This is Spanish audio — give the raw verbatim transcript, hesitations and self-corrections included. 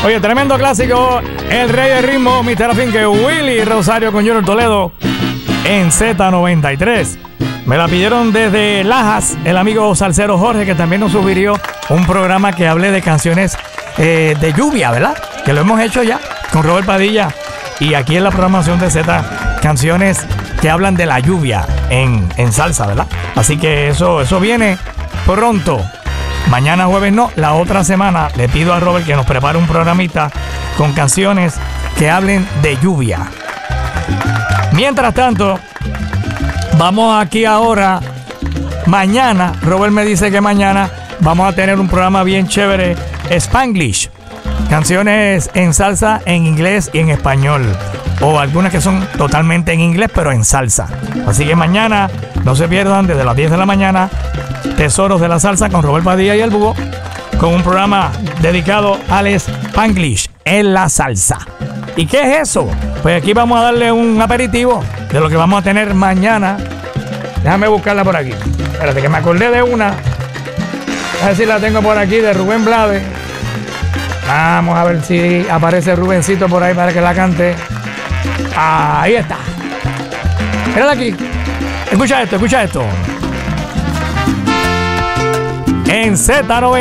Oye, tremendo clásico. El rey del ritmo, mister Afinque, Willy Rosario con Junior Toledo en Z noventa y tres. Me la pidieron desde Lajas el amigo salsero Jorge, que también nos sugirió un programa que hable de canciones eh, de lluvia, ¿verdad? Que lo hemos hecho ya con Robert Padilla. Y aquí en la programación de Z, canciones que hablan de la lluvia en, en salsa, ¿verdad? Así que eso, eso viene pronto. Mañana jueves no, la otra semana le pido a Robert que nos prepare un programita con canciones que hablen de lluvia. Mientras tanto, vamos aquí ahora. Mañana, Robert me dice que mañana vamos a tener un programa bien chévere, Spanglish. Canciones en salsa, en inglés y en español. O algunas que son totalmente en inglés, pero en salsa. Así que mañana, no se pierdan, desde las diez de la mañana, Tesoros de la Salsa con Robert Padilla y el Búho, con un programa dedicado al Spanglish en la salsa. ¿Y qué es eso? Pues aquí vamos a darle un aperitivo de lo que vamos a tener mañana. Déjame buscarla por aquí. Espérate, que me acordé de una. A ver si la tengo por aquí, de Rubén Blades. Vamos a ver si aparece Rubencito por ahí para que la cante. Ahí está. Mírala aquí. Escucha esto, escucha esto. En Z noventa.